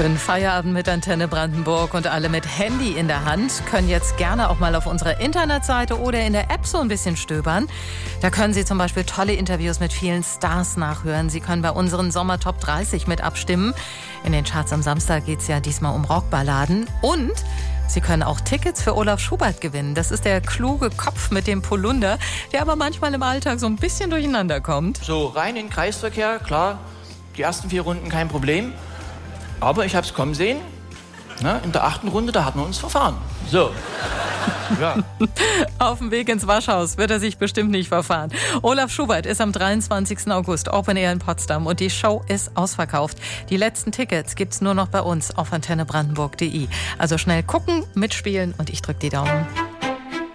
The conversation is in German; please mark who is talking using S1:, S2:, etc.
S1: Schönen Feierabend mit Antenne Brandenburg und alle mit Handy in der Hand können jetzt gerne auch mal auf unserer Internetseite oder in der App so ein bisschen stöbern. Da können Sie zum Beispiel tolle Interviews mit vielen Stars nachhören. Sie können bei unseren Sommer Top 30 mit abstimmen. In den Charts am Samstag geht es ja diesmal um Rockballaden. Und Sie können auch Tickets für Olaf Schubert gewinnen. Das ist der kluge Kopf mit dem Polunder, der aber manchmal im Alltag so ein bisschen durcheinander kommt.
S2: So rein in den Kreisverkehr, klar, die ersten 4 Runden kein Problem. Aber ich habe es kommen sehen. Na, in der 8. Runde, da hatten wir uns verfahren. So. Ja.
S1: Auf dem Weg ins Waschhaus wird er sich bestimmt nicht verfahren. Olaf Schubert ist am 23. August Open Air in Potsdam und die Show ist ausverkauft. Die letzten Tickets gibt's nur noch bei uns auf antennebrandenburg.de. Also schnell gucken, mitspielen und ich drück die Daumen.